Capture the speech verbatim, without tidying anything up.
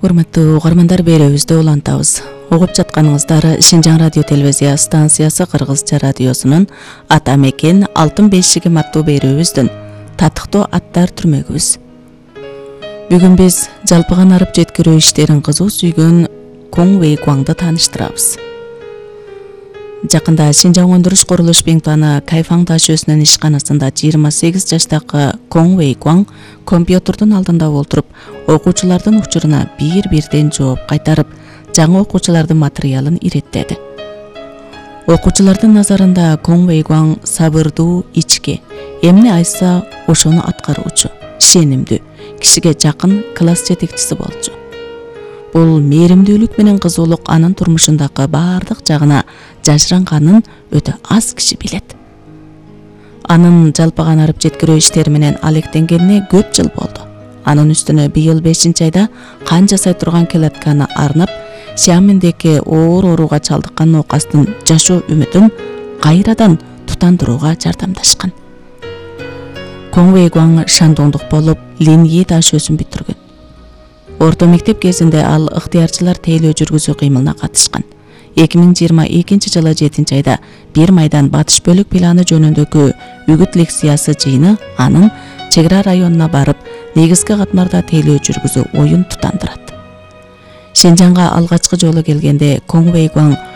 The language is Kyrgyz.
Урматтуу угармандар, берүүбүздө улантабыз. Угуп жатканыңыздар Шинжаң радио телевизия станциясы Кыргызча радиосунун Ата мекен алтын бешиги аттуу берүүбүздүн татыктуу аттар түрмөгүбүз. Бүгүн биз жалпыган арып жеткирүү иштерин кызуу сүйгөн Коң Вэй Гуаңды тааныштырабыз. Жакында Шинжаң өндүрүш курулуш Беңтуана Кайфаң таш өсүнүн ишканасында жыйырма сегиз жаштагы Коң Вэй Гуаң компьютердун алдында отуруп, окуучулардын учуруна бир-бирден жооп кайтарып, жаңы окуучулардын материалын иреттеди. Окуучулардын назарында Коң Вэй Гуаң сабырдуу, ичке, эмне айтса ошону аткаруучу, ишенимдүү, кишиге жакын класс жетекчиси болчу. Бул мээримдүүлүк менен кызуулук анын турмушундагы баардык жагына жашыранганын өтө аз киши билет. Анын жалпыган арып жеткирүү иштери менен алектенгенине көп жыл болду. Анын үстүнө быйыл бешинчи айда кан жасай турган клетканы арнап, Сиаминдеги оор ооруга чалдыккан ноокастын жашоо үмүтүн кайрадан тутандырууга жардамдашкан. Коң Вэй Гуаң шандоңдук болуп, Линьи таш өсүн бүтүргөн. Орто мектеп кезинде ал ыктыярчылар тейлөө жүргүзүү кыймылына катышкан. эки миң жыйырма экинчи жылы жетинчи айда бир майдан батыш бөлүк планы жөнүндөгү үгүт лекциясы жыйыны анын чек ара районуна барып, негизги катмарда тейлөө жүргүзүү оюн тутандырат. Шинжаңга алгачкы жолу келгенде Коң Вэй Гуаң